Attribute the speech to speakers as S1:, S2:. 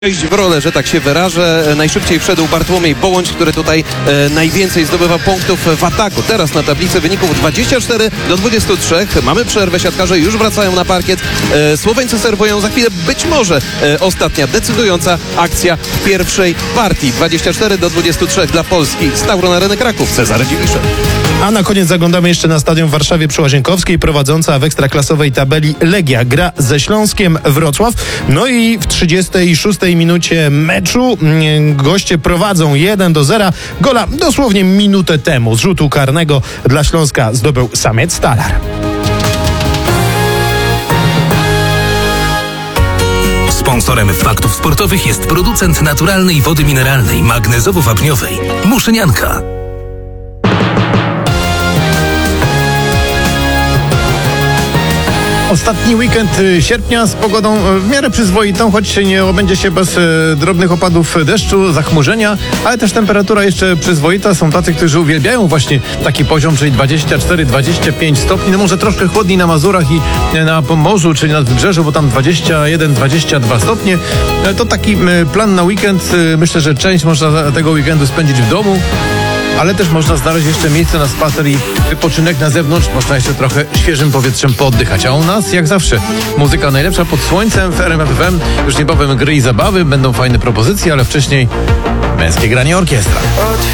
S1: Wejść w rolę, że tak się wyrażę. Najszybciej wszedł Bartłomiej Bołądź, który tutaj najwięcej zdobywa punktów w ataku. Teraz na tablicy wyników 24-23. Mamy przerwę, siatkarze już wracają na parkiet. Słoweńcy serwują za chwilę być może ostatnia decydująca akcja pierwszej partii. 24-23 dla Polski z Tauron Areny Kraków. Cezary Dziwiszek.
S2: A na koniec zaglądamy jeszcze na stadion w Warszawie przy Łazienkowskiej, prowadząca w ekstraklasowej tabeli Legia gra ze Śląskiem Wrocław. No i w 36 minucie meczu goście prowadzą 1-0. Gola dosłownie minutę temu z rzutu karnego dla Śląska zdobył Samiec Stalar.
S3: Sponsorem Faktów Sportowych jest producent naturalnej wody mineralnej magnezowo-wapniowej Muszynianka.
S4: Ostatni weekend sierpnia z pogodą w miarę przyzwoitą, choć nie obędzie się bez drobnych opadów deszczu, zachmurzenia, ale też temperatura jeszcze przyzwoita. Są tacy, którzy uwielbiają właśnie taki poziom, czyli 24-25 stopni. No może troszkę chłodniej na Mazurach i na Pomorzu, czyli nad Wybrzeżu, bo tam 21-22 stopnie. To taki plan na weekend. Myślę, że część można tego weekendu spędzić w domu, ale też można znaleźć jeszcze miejsce na spacer i wypoczynek na zewnątrz. Można jeszcze trochę świeżym powietrzem pooddychać. A u nas, jak zawsze, muzyka najlepsza pod słońcem w RMF FM. Już niebawem gry i zabawy, będą fajne propozycje, ale wcześniej męskie granie orkiestra.